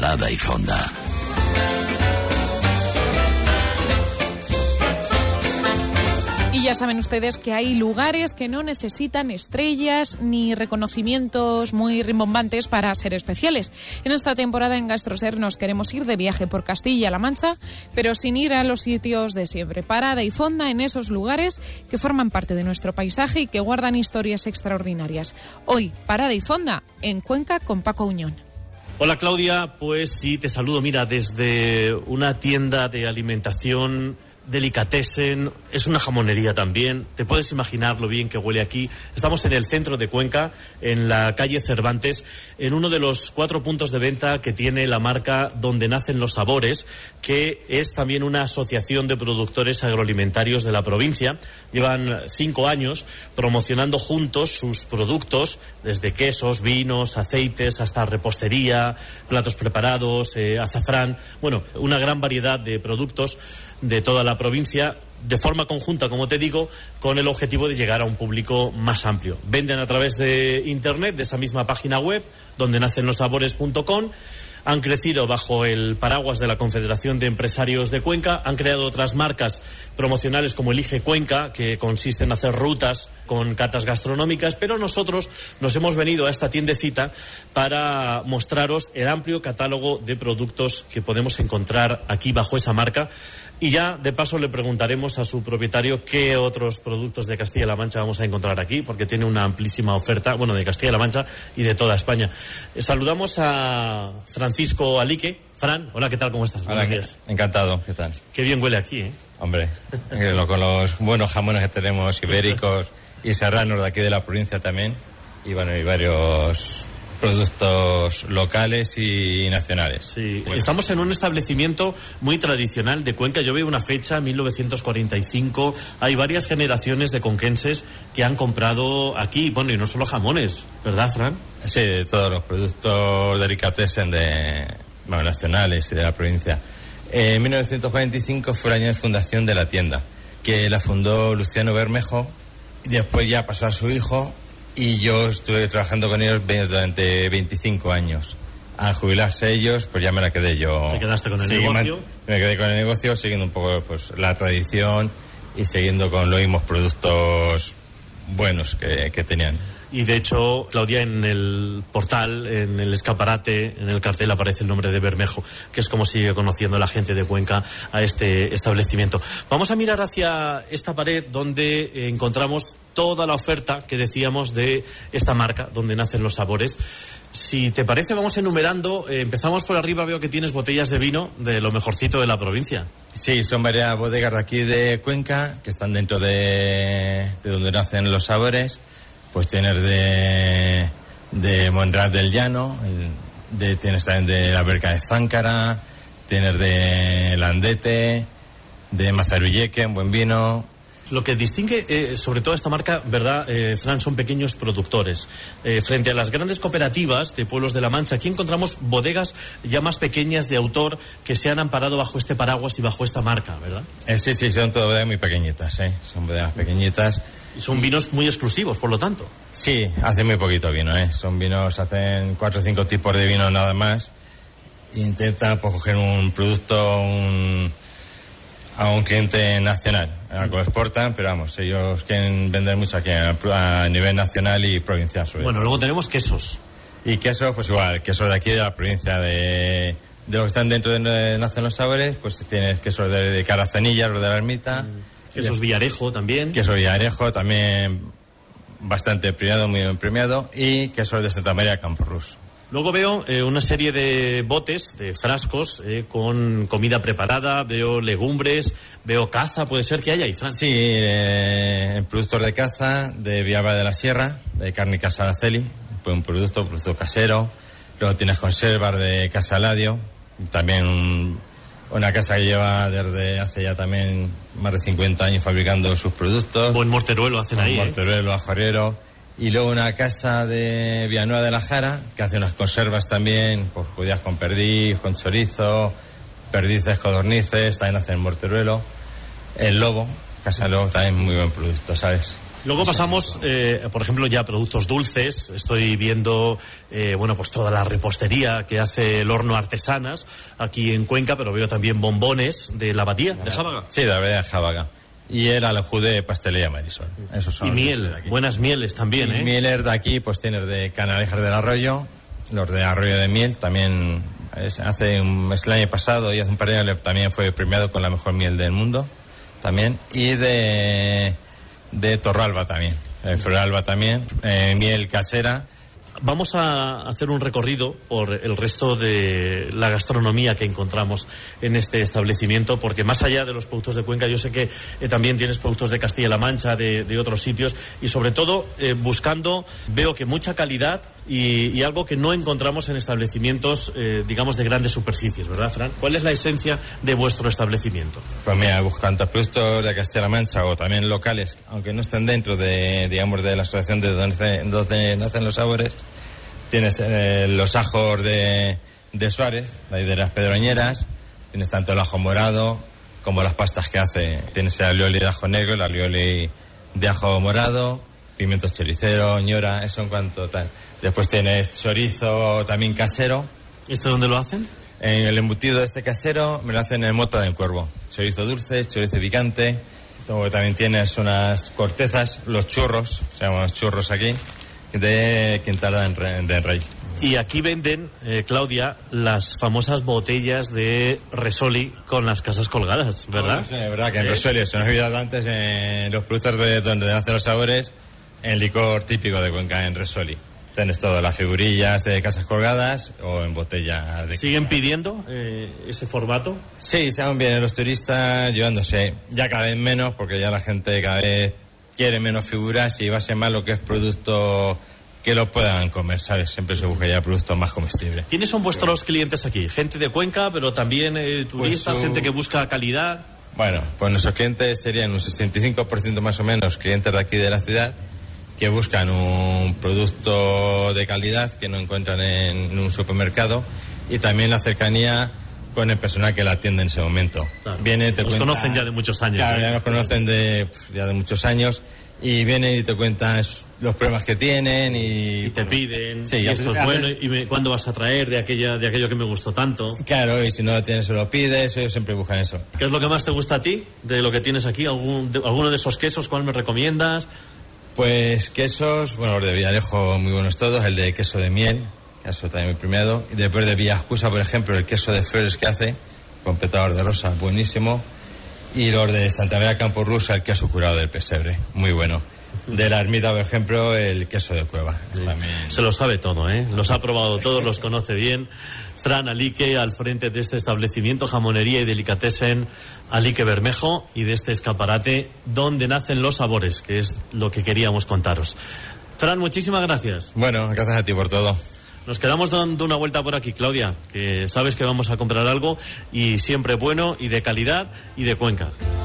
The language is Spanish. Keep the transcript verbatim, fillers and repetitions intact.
Parada y Fonda. Y ya saben ustedes que hay lugares que no necesitan estrellas ni reconocimientos muy rimbombantes para ser especiales. En esta temporada en Gastroser nos queremos ir de viaje por Castilla-La Mancha, pero sin ir a los sitios de siempre. Parada y fonda en esos lugares que forman parte de nuestro paisaje y que guardan historias extraordinarias. Hoy, parada y fonda en Cuenca con Paco Uñón. Hola Claudia, pues sí, te saludo, mira, desde una tienda de alimentación delicatessen, es una jamonería también, te puedes imaginar lo bien que huele aquí. Estamos en el centro de Cuenca, en la calle Cervantes, en uno de los cuatro puntos de venta que tiene la marca Donde Nacen los Sabores, que es también una asociación de productores agroalimentarios de la provincia. Llevan cinco años promocionando juntos sus productos, desde quesos, vinos, aceites, hasta repostería, platos preparados, eh, azafrán, bueno, una gran variedad de productos de toda la provincia, de forma conjunta, como te digo, con el objetivo de llegar a un público más amplio. Venden a través de internet, de esa misma página web, donde nacen los sabores punto com. Han crecido bajo el paraguas de la Confederación de Empresarios de Cuenca, han creado otras marcas promocionales como Elige Cuenca, que consiste en hacer rutas con catas gastronómicas, pero nosotros nos hemos venido a esta tiendecita para mostraros el amplio catálogo de productos que podemos encontrar aquí bajo esa marca. Y ya, de paso, le preguntaremos a su propietario qué otros productos de Castilla-La Mancha vamos a encontrar aquí, porque tiene una amplísima oferta, bueno, de Castilla-La Mancha y de toda España. Eh, saludamos a Francisco Alique. Fran, hola, ¿qué tal? ¿Cómo estás? Hola, Buenos días. Encantado, ¿qué tal? Qué bien huele aquí, ¿eh? Hombre, con los buenos jamones que tenemos, ibéricos y serranos de aquí de la provincia también, y bueno, y varios productos locales y nacionales. Sí, bueno. Estamos en un establecimiento muy tradicional de Cuenca. Yo veo una fecha, mil novecientos cuarenta y cinco. Hay varias generaciones de conquenses que han comprado aquí. Bueno, y no solo jamones, ¿verdad, Fran? Sí, de todos los productos delicatessen de, bueno, nacionales y de la provincia. En mil novecientos cuarenta y cinco fue el año de fundación de la tienda, que la fundó Luciano Bermejo, y después ya pasó a su hijo, y yo estuve trabajando con ellos durante veinticinco años. Al jubilarse ellos, pues ya me la quedé yo. ¿Te quedaste con el Seguí negocio? Man- me quedé con el negocio, siguiendo un poco pues la tradición y siguiendo con los mismos productos buenos que, que tenían. Y de hecho, Claudia, en el portal, en el escaparate, en el cartel aparece el nombre de Bermejo, que es como sigue conociendo la gente de Cuenca a este establecimiento. Vamos a mirar hacia esta pared donde encontramos toda la oferta que decíamos de esta marca, Donde Nacen los Sabores. Si te parece, vamos enumerando. Eh, empezamos por arriba, veo que tienes botellas de vino de lo mejorcito de la provincia. Sí, son varias bodegas de aquí de Cuenca que están dentro de, de Donde Nacen los Sabores. Pues tienes de, de Monrad del Llano, el, de, tienes también de la Berca de Záncara, tienes de Landete, de Mazarulleque, un buen vino. Lo que distingue eh, sobre todo esta marca, ¿verdad, eh, Fran? Son pequeños productores. Eh, frente a las grandes cooperativas de pueblos de La Mancha, aquí encontramos bodegas ya más pequeñas de autor que se han amparado bajo este paraguas y bajo esta marca, ¿verdad? Eh, sí, sí, son todas bodegas muy pequeñitas, ¿eh? Son bodegas pequeñitas. Y son vinos muy exclusivos, por lo tanto. Sí, hacen muy poquito vino, ¿eh? Son vinos, hacen cuatro o cinco tipos de vino nada más. E intentan pues, coger un producto un, a un cliente nacional. Algo exportan, pero vamos, ellos quieren vender mucho aquí a, a nivel nacional y provincial. Sobre Bueno, todo. luego tenemos quesos. Y quesos, pues igual, quesos de aquí de la provincia de... De los que están dentro de Nacen los Sabores, pues tienes quesos de, de Caracenilla, los de la Ermita... Mm. Quesos Villarejo también. Queso Villarejo también bastante premiado, muy bien premiado. Y quesos de Santa María de Camporrús. Luego veo eh, una serie de botes, de frascos, eh, con comida preparada, veo legumbres, veo caza, puede ser que haya ahí, Fran. Sí, eh, productos de caza, de Villalba de la Sierra, de carne Casa Araceli, un producto, un producto casero. Luego tienes conservas de Casa Ladio, también un, una casa que lleva desde hace ya también más de cincuenta años fabricando sus productos. Buen morteruelo hacen ahí, Un morteruelo, ¿eh? ajorero. Y luego una casa de Villanueva de la Jara, que hace unas conservas también, pues judías con perdiz, con chorizo, perdices, codornices, también hacen morteruelo. El Lobo, Casa Lobo, también muy buen producto, ¿sabes? Luego pasamos, eh, por ejemplo, ya a productos dulces. Estoy viendo, eh, bueno, pues toda la repostería que hace el horno Artesanas aquí en Cuenca, pero veo también bombones de la abadía, de Jábaga. Sí, de la abadía de Jábaga. Y el Alajú de Pastelería Marisol. Esos son y miel, buenas mieles también, y ¿eh? Mieles de aquí, pues tienes de Canalejas del Arroyo, los de Arroyo de Miel, también es, hace un, es el año pasado y hace un par de años también fue premiado con la mejor miel del mundo, también. Y de... de Torralba también, de Floralba también, eh, miel casera. Vamos a hacer un recorrido por el resto de la gastronomía que encontramos en este establecimiento, porque más allá de los productos de Cuenca, yo sé que eh, también tienes productos de Castilla-La Mancha, de, de otros sitios, y sobre todo eh, buscando, veo que mucha calidad y, y algo que no encontramos en establecimientos, eh, digamos, de grandes superficies, ¿verdad, Fran? ¿Cuál es la esencia de vuestro establecimiento? Pues mira, buscando productos de Castilla-La Mancha o también locales, aunque no estén dentro de, digamos, de la asociación de donde, donde nacen los sabores. Tienes eh, los ajos de, de Suárez, de, ahí de las Pedroñeras, tienes tanto el ajo morado como las pastas que hace. Tienes el alioli de ajo negro, el alioli de ajo morado, pimientos choricero, ñora, eso en cuanto tal. Después tienes chorizo también casero. ¿Esto dónde lo hacen? En el embutido este casero me lo hacen en Mota del Cuervo. Chorizo dulce, chorizo picante. Luego también tienes unas cortezas, los churros, se llaman los churros aquí, de Quintada de Rey. Y aquí venden, eh, Claudia, las famosas botellas de Resoli con las casas colgadas, ¿verdad? Oh, sí, es verdad que en ¿Eh? Resoli, se nos ha olvidado antes, en los productos de donde nacen los sabores, en licor típico de Cuenca, en Resoli. Tienes todas las figurillas de casas colgadas o en botellas de... ¿Siguen pidiendo eh, ese formato? Sí, se van bien los turistas llevándose, ya cada vez menos, porque ya la gente cada vez quiere menos figuras y va a ser más lo que es producto que lo puedan comer, ¿sabes? Siempre se busca ya productos más comestibles. ¿Quiénes son vuestros clientes aquí? Gente de Cuenca, pero también eh, turistas, pues, uh... gente que busca calidad. Bueno, pues nuestros clientes serían un sesenta y cinco por ciento más o menos clientes de aquí de la ciudad que buscan un producto de calidad que no encuentran en un supermercado y también la cercanía con el personal que la atiende en ese momento. Claro. Viene, te nos cuenta, conocen ya de muchos años. Claro, ¿eh? ya nos conocen de, ya de muchos años y vienen y te cuentan los problemas que tienen y... Y te piden, sí, y esto es hace, bueno, y me, ¿cuándo vas a traer de aquella de aquello que me gustó tanto? Claro, y si no lo tienes se lo pides, ellos siempre buscan eso. ¿Qué es lo que más te gusta a ti de lo que tienes aquí? ¿Algún, de, ¿Alguno de esos quesos, cuál me recomiendas? Pues quesos, bueno, los de Villarejo muy buenos todos, el de queso de miel, queso también muy premiado, y después de Villascusa, por ejemplo, el queso de flores que hace, con petador de rosa, buenísimo, y los de Santa María Campo Rusa, el queso curado del pesebre, muy bueno. De la ermita, por ejemplo, el queso de cueva. Sí. También... Se lo sabe todo, ¿eh? Los ha probado todos, los conoce bien. Fran Alique, al frente de este establecimiento, jamonería y delicatessen Alique Bermejo, y de este escaparate donde nacen los sabores, que es lo que queríamos contaros. Fran, muchísimas gracias. Bueno, gracias a ti por todo. Nos quedamos dando una vuelta por aquí, Claudia, que sabes que vamos a comprar algo y siempre bueno y de calidad y de Cuenca.